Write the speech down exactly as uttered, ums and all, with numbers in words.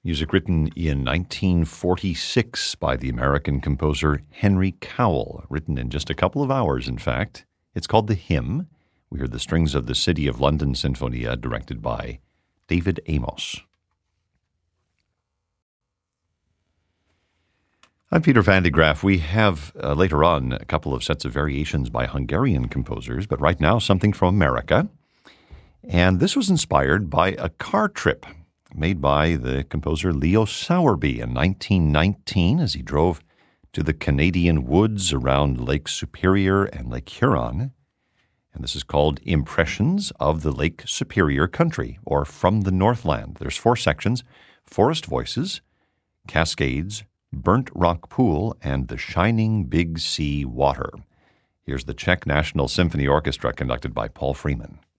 Music written in nineteen forty-six by the American composer Henry Cowell, written in just a couple of hours, in fact. It's called The Hymn. We heard the strings of the City of London Sinfonia, directed by David Amos. I'm Peter van de Graaff. We have uh, later on a couple of sets of variations by Hungarian composers, but right now something from America. And this was inspired by a car trip made by the composer Leo Sowerby in nineteen nineteen as he drove to the Canadian woods around Lake Superior and Lake Huron. And this is called Impressions of the Lake Superior Country, or From the Northland. There's four sections: Forest Voices, Cascades, Burnt Rock Pool, and The Shining Big Sea Water. Here's the Czech National Symphony Orchestra conducted by Paul Freeman.